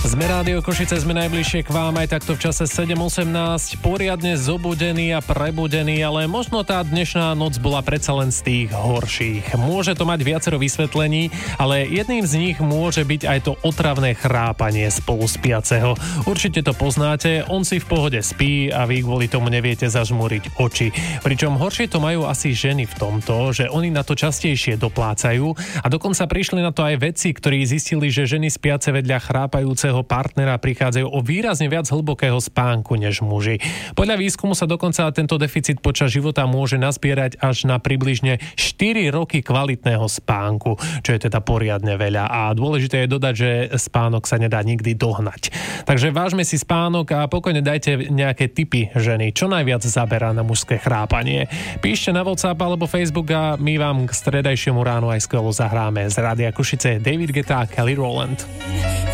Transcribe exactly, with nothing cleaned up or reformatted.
Sme Rádio Košice, sme najbližšie k vám aj takto v čase sedem osemnásť, poriadne zobudený a prebudený, ale možno tá dnešná noc bola predsa len z tých horších. Môže to mať viacero vysvetlení, ale jedným z nich môže byť aj to otravné chrápanie spoluspiaceho. Určite to poznáte, on si v pohode spí a vy kvôli tomu neviete zažmúriť oči. Pričom horšie to majú asi ženy v tomto, že oni na to častejšie doplácajú a dokonca prišli na to aj vedci, ktorí zistili, že ženy spiace vedľa chrápajúceho partnera prichádzajú o výrazne viac hlbokého spánku než muži. Podľa výskumu sa dokonca tento deficit počas života môže nazbierať až na približne štyri roky kvalitného spánku, čo je teda poriadne veľa. A dôležité je dodať, že spánok sa nedá nikdy dohnať. Takže vážme si spánok a pokojne dajte nejaké tipy ženy, čo najviac zaberá na mužské chrápanie. Píšte na WhatsApp alebo Facebook a my vám k stredajšiemu ránu aj skvelo zahráme z Rádia Košice David Guetta a Kelly Rowland.